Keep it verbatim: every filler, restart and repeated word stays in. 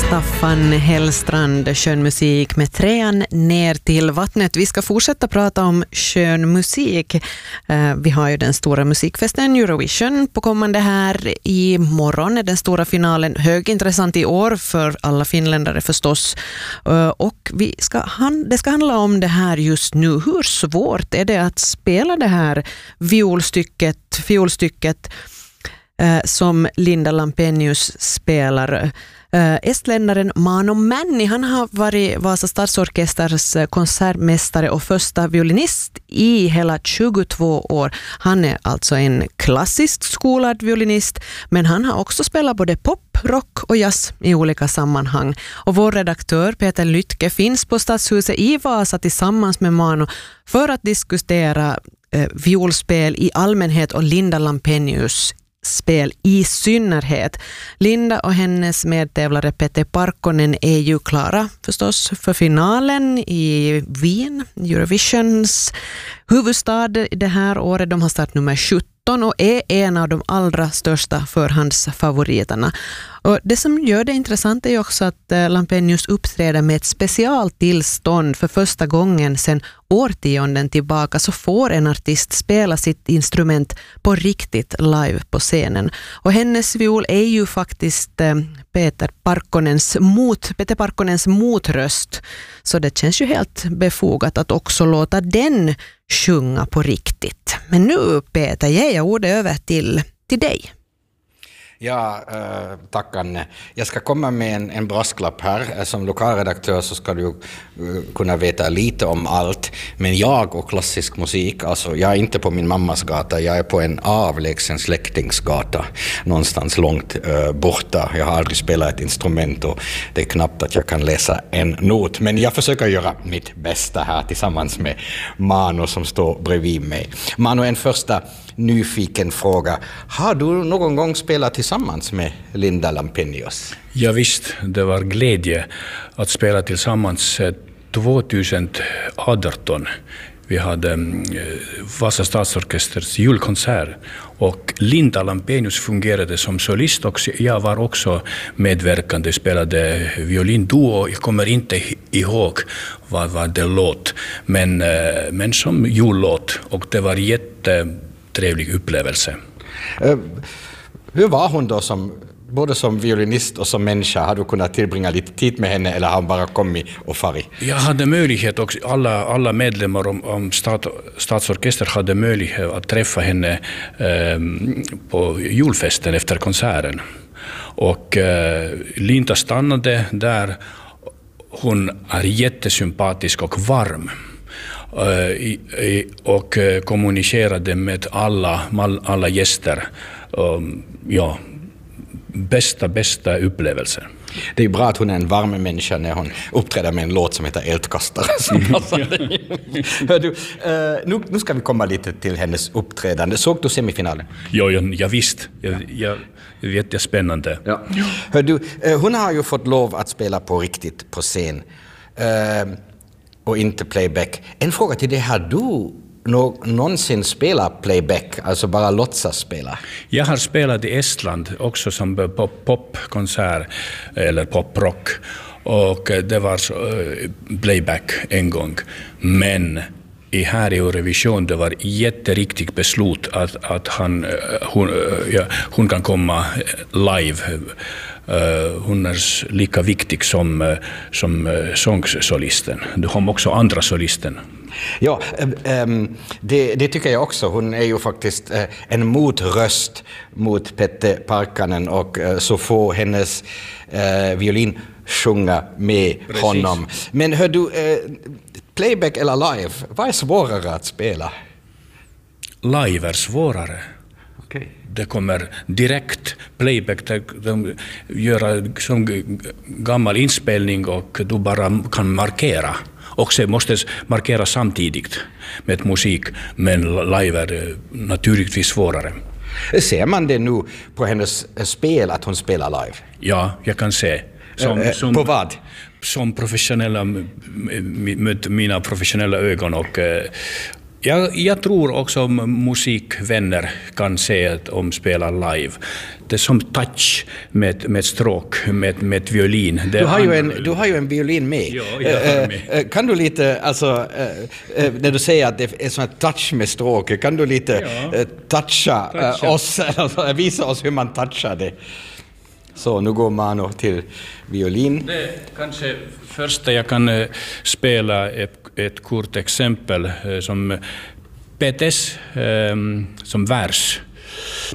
Staffan Hellstrand, skön musik med trean ner till vattnet. Vi ska fortsätta prata om skön musik. Vi har ju den stora musikfesten Eurovision på kommande här. I morgon är den stora finalen högintressant i år för alla finländare förstås. Och vi ska, det ska handla om det här just nu. Hur svårt är det att spela det här violstycket, fiolstycket som Linda Lampenius spelar? Uh, estländaren Mano Männi, han har varit Vasa Stadsorkesters konsertmästare och första violinist i hela tjugotvå år. Han är alltså en klassisk skolad violinist, men han har också spelat både pop, rock och jazz i olika sammanhang. Och vår redaktör Peter Lytke finns på Stadshuset i Vasa tillsammans med Mano för att diskutera uh, violspel i allmänhet och Linda Lampenius spel i synnerhet. Linda och hennes medtävlare Pete Parkkonen är ju klara förstås för finalen i Wien, Eurovisions huvudstad det här året. De har startnummer sjutton och är en av de allra största förhandsfavoriterna. Och det som gör det intressant är också att Lampenius uppträder med ett specialtillstånd för första gången sedan årtionden tillbaka, så får en artist spela sitt instrument på riktigt live på scenen. Och hennes viol är ju faktiskt Peter Parkkonens mot, Peter Parkkonens motröst, så det känns ju helt befogat att också låta den sjunga på riktigt. Men nu Peter, ger jag ordet över till, till dig. Ja, äh, tack Anne. Jag ska komma med en, en brasklapp här. Som lokalredaktör så ska du uh, kunna veta lite om allt. Men jag och klassisk musik, alltså jag är inte på min mammas gata, jag är på en avlägsen släktingsgata någonstans långt uh, borta. Jag har aldrig spelat ett instrument och det är knappt att jag kan läsa en not. Men jag försöker göra mitt bästa här tillsammans med Mano som står bredvid mig. Mano, en första nyfiken fråga. Har du någon gång spelat tillsammans med Linda Lampenius? Ja visst, det var glädje att spela tillsammans tjugoarton. Vi hade Vasa Stadsorkesters julkonsert och Linda Lampenius fungerade som solist och jag var också medverkande, spelade violinduo. Jag kommer inte ihåg vad var det låt, men, men som jullåt, och det var jätte trevlig upplevelse. Uh, hur var hon då som, både som violinist och som människa? Har du kunnat tillbringa lite tid med henne eller har hon bara kommit och farit? Jag hade möjlighet, och alla, alla medlemmar om, om stat, Stadsorkester hade möjlighet att träffa henne eh, på julfesten efter konserten. Och eh, Linda stannade där. Hon är jättesympatisk och varm. Och kommunicerade med alla, alla gäster. Ja, bästa, bästa upplevelser. Det är bra att hon är en varm människa när hon uppträder med en låt som heter Eldkastare. Hör du, nu, nu ska vi komma lite till hennes uppträdande. Såg du semifinalen? Ja, ja, ja visst. Jag, jag, det är jättespännande. Ja. Hör du, hon har ju fått lov att spela på riktigt på scen. Och inte playback. En fråga till dig, har du nå- någonsin spelat playback, alltså bara låtsas spela? Jag har spelat i Estland också som popkonsert eller poprock, och det var playback en gång. Men i här i Eurovision det var jätteriktigt beslut att, att han, hon, ja, hon kan komma live. Uh, hon är lika viktig som, som uh, sångsolisten. Du har också andra solisten. Ja, um, det, det tycker jag också. Hon är ju faktiskt uh, en motröst mot Pete Parkkonen, och uh, så får hennes uh, violin sjunga med Precis. honom. Men hör du, uh, playback eller live, vad är svårare att spela? Live är svårare. Okay. Det kommer direkt playback, de gör som gammal inspelning och du bara kan markera. Och sen måste markera samtidigt med musik, men live är naturligtvis svårare. Ser man det nu på hennes spel att hon spelar live? Ja, jag kan se. Som, äh, som, på vad? Som professionella, med mina professionella ögon, och Jag, jag tror också musikvänner kan se att de spelar live. Det är som touch med, med stråk, med, med violin. Det du, har ju en, an... du har ju en violin med. Ja, jag har med. Äh, kan du lite, alltså, äh, äh, när du säger att det är sån här touch med stråk, kan du lite ja. äh, toucha, toucha. Äh, oss, alltså, visa oss hur man touchar det? Så nu går Mano till violin. Det kanske första jag kan äh, spela ett, ett kort exempel äh, som Petes äh, som vers.